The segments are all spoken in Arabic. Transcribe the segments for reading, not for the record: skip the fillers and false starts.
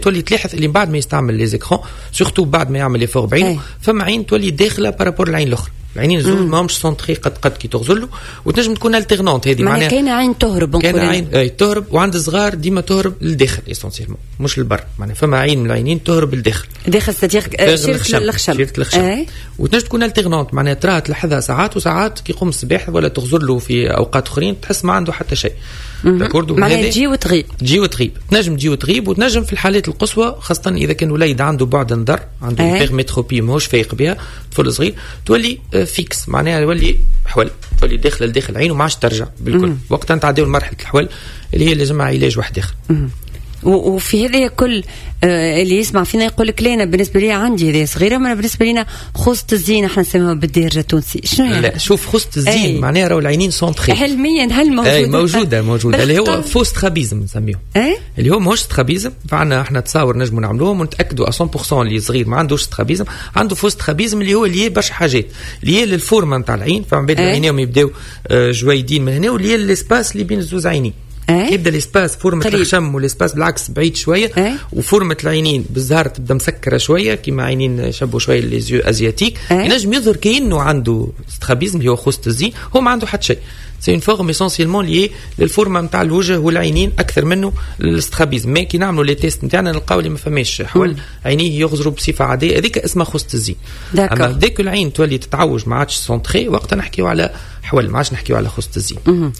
تولي تلاحظ اللي بعد ما يستعمل لي زيكرون سورتو بعد ما يعمل لي فور بعينه فما عين تولي داخله بارابور العين الاخرى. العينين الزوج ماهمش سونطري قد كي تغزلوا وتنجم تكون التيرنونت. هذه معناها كاينه عين تهرب، كاينه عين تهرب، وعند الصغار ديما تهرب للداخل اسونسيلمون مش للبر. معناها فما عين من العينين تهرب للداخل داخل شيرة الخشم وتنجم تكون التيرنونت. معناها تراها تلاحظها ساعات وساعات كي يقوم الصباح ولا تغزر له في اوقات اخرين تحس ما عنده حتى شيء. معناها تجي وتغيب تنجم تجي وتغيب، وتنجم في الحالات القصوى خاصه اذا كان وليد عنده بعد نظر، عنده بيرميتروبي ماهوش فايق بها، طفل صغير تولي فيكس، معناها يولي حول، تولي داخل لداخل عينه ما عادش ترجع بالكل. وقتها نتعداو مرحله الحول اللي هي لازمها علاج واحد اخر. وفي هذا كل اللي يسمع فينا يقول لك لا، انا بالنسبه لي عندي هذه صغيره، ما بالنسبه لنا خصة الزين احنا نسميها بالدارجه التونسي. شنو يعني؟ لا شوف، خصة الزين معناها راهو العينين سونطري علميا. هل موجوده؟ موجوده اللي هو فوست خبيزم نسميهم، اللي هو ماهوش خبيزم. فعنا احنا تصاور نجموا نعملوهم ونتاكدوا 100% اللي صغير ما عندوش خبيزم، عنده فوست خبيزم اللي هو اللي برشا حاجات اللي هي للفورمه نتاع العين. فمن بعد العينين يبداو جويدين من هنا، واللي هي الاسباس اللي بين الزوز عينين. يبدا الاسباس فورمه الخشم والاسباس بالعكس بعيد شويه، وفورمه العينين بالزهر تبدا مسكره شويه كيما عينين يشبهوا شويه ليزيو ازياتيك. ينجم يظهر كانه عنده سترابيزم اللي هو خصة الزين، هو ما عنده حتى شيء. سي اون فورم اسونسيلمون لي للفورمه نتاع الوجه والعينين اكثر منه الاسترابيزم. مي كي نعملوا لي تيست نتاعنا نلقاو اللي ما فماش حول عينيه يغزروا بصفه عاديه، هذيك اسمها خصة الزين. اما ديك العين تولي تتعوج ما عادش سونطري، وقتها نحكيو على حول، ما عادش نحكيو على خصة الزين.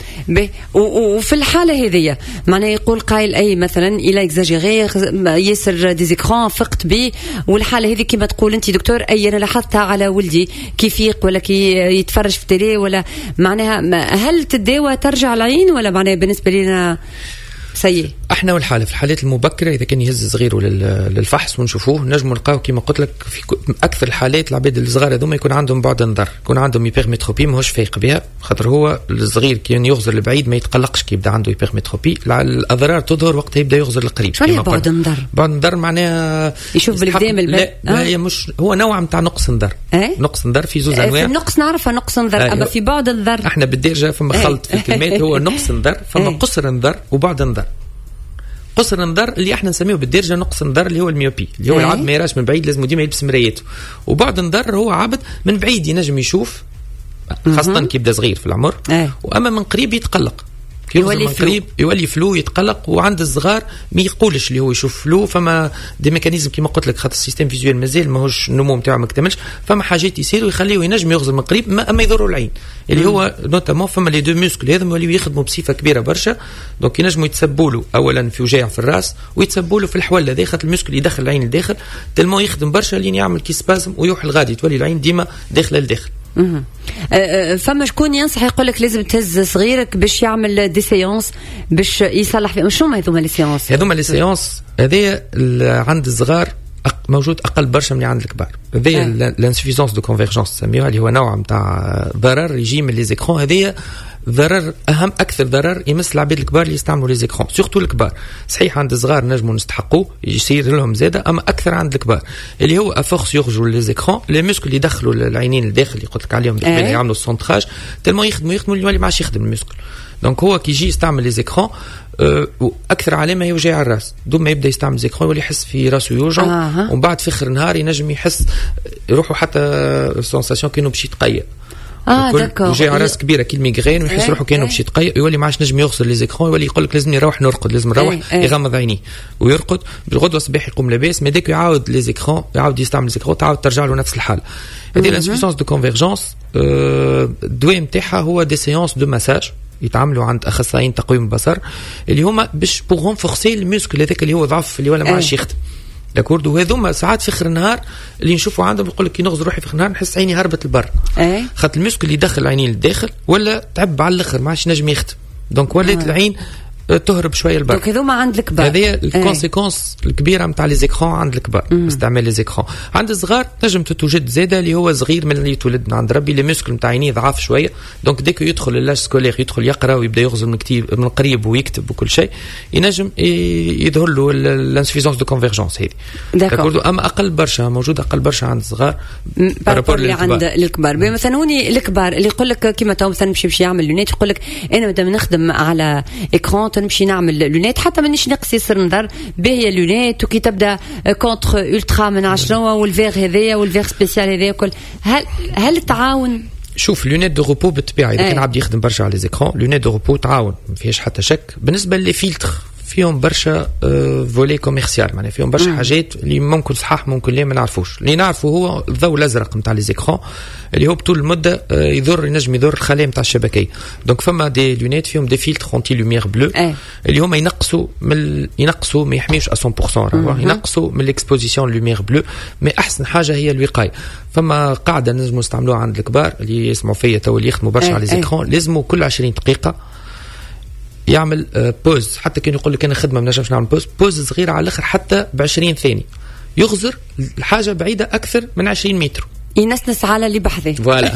وفي الحاله هذه معناها يقول قائل اي مثلا الى اكزاجيري ياسر دي زيكران فقت به، والحاله هذه كما تقول انت دكتور اي انا لاحظتها على ولدي كي يفيق ولا كي يتفرج في التلي، ولا معناها هل تداوى ترجع العين ولا معناها بالنسبه لنا سيء؟ احنا والحاله في الحالات المبكره اذا كان يهز صغيره للفحص ونشوفوه نجموا نلقاو كما قلت لك في اكثر الحالات العباد الصغار هذوما يكون عندهم بعد نظر، يكون عندهم هيبرميتروبي ماهوش فايق بها، خاطر هو الصغير كي يغزر لبعيد ما يتقلقش كي يبدا عنده هيبرميتروبي. الاضرار تظهر وقت يبدا يغزر لقريب. شنو بعد نظر؟ بعد نظر معناها يشوف بالقدام لا هي مش هو نوع نتاع نقص نظر. نقص نظر في زوز انواع. في النقص نعرفها نقص نظر، اما في بعد النظر احنا بالدارجه فما خلط في الكلمات. هو نقص نظر، فما قصر نظر وبعد نظر. قصر النظر اللي احنا نسميه بالدارجه نقص النظر اللي هو الميوبي، اللي هو العبد ما يراش من بعيد، لازم ديما يلبس مرايته. وبعد النظر هو عبد من بعيد ينجم يشوف، خاصه كي يبدا صغير في العمر، واما من قريب يتقلق، يولي من قريب يولي فلو يتقلق. وعند الصغار ما يقولش اللي هو يشوف فلو، فما دي ميكانيزم كيما قلت لك، خاطر السيستم فيزيوال مازال ماهوش النمو نتاعو ما كتملش، فما حاجات يصيروا يخليه ينجم يغزر من قريب ما يضروا العين، اللي هو نوتامون فما لي دو موسكل هذم يوليو يخدموا بصفه كبيره برشا. دونك ينجموا يتسبوا له اولا في وجاع في الراس، ويتسبوا له في الحول هذا، خاطر الموسكل يدخل العين لداخل تلمون يخدم برشا لين يعمل كي سبازم ويروح الغادي، تولي العين ديما داخله لداخل. فما شكون ينصح يقول لك لازم تهز صغيرك باش يعمل دي سيونس باش يصلح فيه؟ شنو هذوما لي سيونس؟ هذوما لي سيونس هذايا عند الصغار موجود اقل برشا من عند الكبار. هذايا لانسفيزونس دو كونفيرجونس تسميوها، اللي هو نوع نتاع ضرر يجي من لي زيكرون. هذايا ضرر اهم، اكثر ضرر يمس العباد الكبار اللي يستعملوا لي زيكرون، سورتو الكبار. صحيح عند الصغار نجموا نستحقوه يصير لهم زاده، اما اكثر عند الكبار اللي هو افورس يخرجوا لي زيكرون، لي موسكل اللي يدخلوا العينين لداخل اللي قلت لك عليهم قبل يعملوا السونتراج، تلمون يخدموا اللي ما عادش يخدم الموسكل. دونك هو كي يجي يستعمل لي زيكرون واكثر علامه هي وجع الراس، دوما يبدا يستعمل زيكرون يولي يحس في راسه يوجع، ومن بعد في اخر النهار ينجم يحس يروحوا حتى سونساسيون كانه باش يتقيأ. وجاي راس كبيره كي الميغرين ويحس روحه كانه باش يتقيأ، يولي ما عادش نجم يغسل لي زيكرون، يولي يقول لك لازم نروح نرقد، لازم نروح يغمض عينيه ويرقد بالغدوه الصباح يقوم لاباس. مي ديك يعاود لي زيكرون، يعاود يستعمل زيكرون، تعاود ترجع له نفس الحاله. هذه الانسفيسونس دو كونفيرجونس الدواء نتاعها هو دي سيونس دو مساج يتعاملوا عند اخصائيين تقويم البصر، اللي هما باش بوغ رونفورسي الموسكل هذاك اللي هو ضعف اللي ولا ما عادش يخدم. داكورد. وهذوما ساعات في اخر النهار اللي نشوفوا عندهم يقول لك كي نغزر روحي في اخر النهار نحس عيني هربت لبر، خاطر الموسكل اللي يدخل العينين للداخل ولا تعب على الاخر ما عادش نجم يخدم، دونك ولات العين تهرب شويه البر. دونك هذوما عند الكبار، هذه الكونسيكونس الكبيره نتاع لي زيكرون عند الكبار. استعمال لي زيكرون عند الصغار نجم تتوجد زاده اللي هو صغير من اللي يتولد من عند ربي، لي موسكل نتاع عينيه ضعاف شويه، دونك ديك يدخل اللاج سكولير يدخل يقرا ويبدا يغزر من قريب ويكتب وكل شيء، ينجم يظهر له الانسفيزونس دو كونفيرجونس هذه. داكور. اما اقل برشا موجود اقل برشا عند الصغار بارابور اللي عند الكبار. مثلا هوني الكبار اللي يقول لك كيما تو مثلا باش يعمل لونيت يقول لك انا مادام نخدم على اكران كونت نمشي نعمل لونيت حتى مانيش نقص يصير نظر باهي لونيت وكي تبدا كونتر الترا من 10 والفيغ هذايا والفيغ سبيسيال هذايا كل هل التعاون؟ شوف لونيت دو روبو بالطبيعه اذا كان عبد يخدم برشا على ليزيكرون لونيت دو روبو تعاون ما فيهاش حتى شك. بالنسبه لي فيلتر فيهم برشا فولي كوميرسيال معناها فيهم برشا حاجات اللي ممكن صحاح ممكن لا ما نعرفوش. اللي نعرفه هو الضوء الازرق نتاع ليزيكرون اللي هو بطول المده ينجم يضر الخلايا نتاع الشبكيه. دونك فما دي لونيت فيهم دي فيلتر اونتي لوميير بلو اللي هما ينقصوا ما يحميوش 100% ينقصوا من الاكسبوزيسيون لوميير بلو. مي احسن حاجه هي الوقايه. فما قاعده نجموا نستعملوها عند الكبار اللي يسمعوا فيا تو اللي يخدموا برشا على ليزيكرون لازموا كل 20 دقيقه يعمل بوز. حتى كان يقول لك انا خدمه ما نجمش نعمل بوز صغيره على الاخر حتى ب 20 ثانيه يغزر الحاجه بعيده اكثر من 20 متر ينسنس على اللي بحذاه. فوالا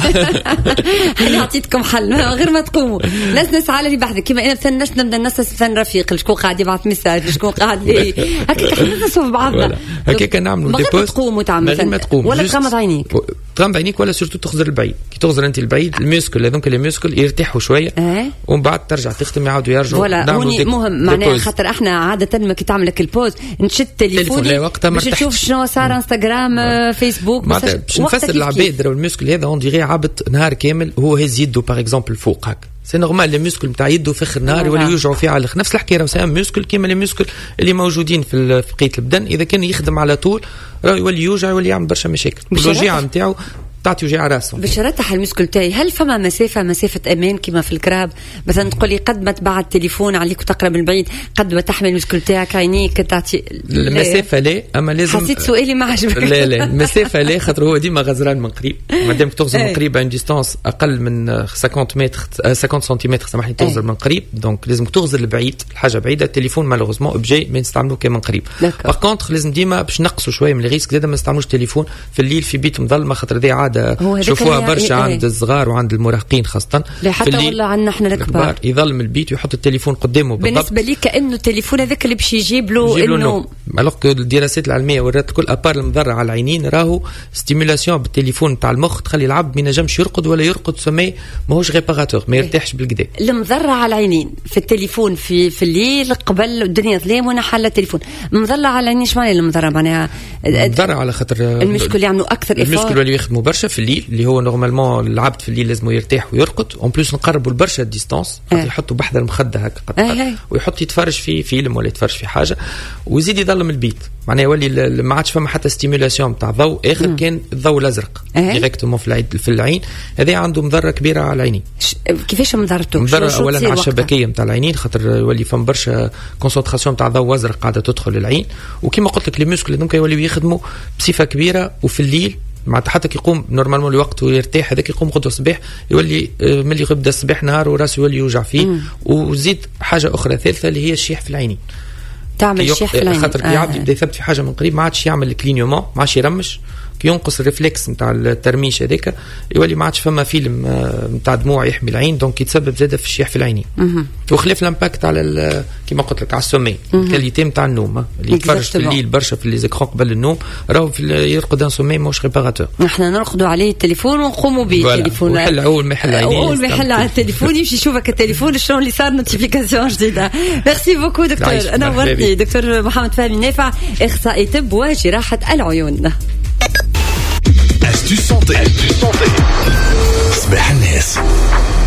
انا عطيتكم حل غير ما تقوموا نسنس على اللي بحذاه. كيما انا مثلا نبدا نسنس مثلا رفيق شكون قاعد يبعث ميساج شكون قاعد هكاك نسنسوا في بعضنا هكاك نعملوا دي بوست تقوم وتعمل ولا تغمض عينيك تغمض عينيك ولا سورتو تخزر البعيد. كي تخزر انت البعيد الميسكل هذوك لي ميسكل يرتاحوا شويه ومن بعد ترجع تختم يعاودوا يرجعوا. ولا هوني مهم معناها خاطر احنا عاده ما كي تعمل لك البوز نشد تليفوني باش تشوف شنو صار انستغرام فيسبوك باش نفسر العباد راهو الميسكل هذا اون ديغي عبط نهار كامل هو هز يده باغ اكزومبل فوق هكا سي نورمال لي ميسكل نتاع يده في اخر النهار يوليو يوجعوا فيه على الاخر. نفس الحكايه راهو سام ميسكل كيما لي ميسكل اللي موجودين في بقيه البدن اذا كان يخدم على طول راهو يولي يوجع يولي يعمل برشا مشاكل. الوجيعه نتاعو تعطي وجع راسهم. باش نرتاح المسكل تاعي هل فما مسافه امان كيما في الكراب مثلا تقول لي قد ما تبعد تليفون عليك وتقرا من بعيد قد ما تحمل المسكل تاعك عينيك تعطي المسافه لا اما لازم حسيت سؤالي ما عجبك. لا المسافه لا خاطر هو ديما غزران من قريب مادام تغزر من قريب عند ديستانس اقل من 50 متر 50 سنتيمتر سامحني تغزر من قريب دونك لازم تغزر البعيد الحاجه بعيده. التليفون مالوغوزمون اوبجي ما نستعملوه كي من قريب. باغ كونطخ لازم ديما باش نقصوا شويه من الريسك زاد ما نستعملوش التليفون في الليل في بيت مظلمه خاطر ذي عاده شوفوها برشا عند الصغار وعند المراهقين خاصة حتى ولا عندنا احنا الكبار يظلم البيت ويحط التليفون قدامه بالضبط. بالنسبة لي كأنه التليفون هذاك اللي باش يجيب له النوم. الوغ الدراسات العلمية ورات كل ابار المضرة على العينين راهو ستيمولاسيون بالتليفون تاع المخ تخلي العبد ما ينجمش يرقد ولا يرقد سمي ماهوش ريباراتور ما يرتاحش بالكدا. المضرة على العينين في التليفون في الليل قبل الدنيا ظلام وانا حل التليفون مضرة على العينين. ايش معنى المضرة معناها؟ المضرة على خاطر المسكل يعملوا اكثر افور. المسكل اللي يخدموا برشا في الليل اللي هو نورمالمون العبد في الليل لازم يرتاح ويرقد. اون بليس نقربوا البرشا ديستانس يحطوا بحذا المخده هكا ويحط يتفرج في فيلم ولا يتفرج في حاجه ويزيد يظلم البيت معناها يولي ما عادش فما حتى ستيمولاسيون تاع ضوء اخر كان الضوء الازرق ديريكتومون في العين. هذا عنده مضره كبيره على العينين. كيفاش مضرته؟ مضره اولا على الشبكيه نتاع العينين خاطر يولي فما برشا كونسونطراسيون تاع ضوء ازرق قاعده تدخل للعين وكما قلت لك لي موسكل هذوك يوليو يخدموا بصفه كبيره وفي الليل معناتها حتى كي يقوم نورمالمون الوقت ويرتاح هذاك يقوم غدوه الصباح يولي ملي يبدا الصباح نهار وراسه يولي يوجع فيه. وزيد حاجه اخرى ثالثه اللي هي الشيح في العينين. تعمل الشيح في العينين خاطر كي يعبد يبدا يثبت في حاجه من قريب ما عادش يعمل الكلينيومون ما عادش يرمش كي ينقص الريفلكس نتاع الترميش هذاك يولي ما عادش فما فيلم نتاع دموع يحمي العين دونك يتسبب زاده في الشيح في العينين. وخلاف الامباكت على كيما قلت لك على السومي الكاليتي نتاع النوم اللي يتفرج في الليل برشا في لي زيكرون قبل النوم راهو يرقد ان سومي موش ريباراتور. احنا نرقدوا عليه التليفون ونقوموا به التليفون اول ما يحل عينيه اول ما يحل على التليفون يمشي يشوفك التليفون شلون اللي صار نوتيفيكاسيون جديده. ميرسي بوكو دكتور انا ورتي دكتور محمد فهمي نافع اخصائي طب وجراحه العيون. Astuce santé. صباح الناس.